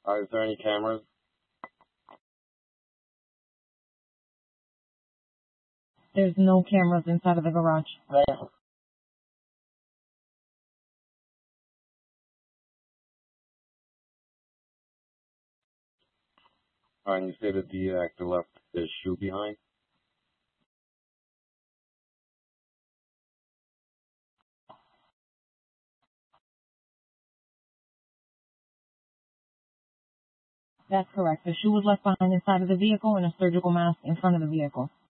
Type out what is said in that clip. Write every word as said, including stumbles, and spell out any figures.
Uh, is there any cameras? There's no cameras inside of the garage. Right. Uh, and you say that the actor left his shoe behind? That's correct. The shoe was left behind inside of the vehicle and a surgical mask in front of the vehicle.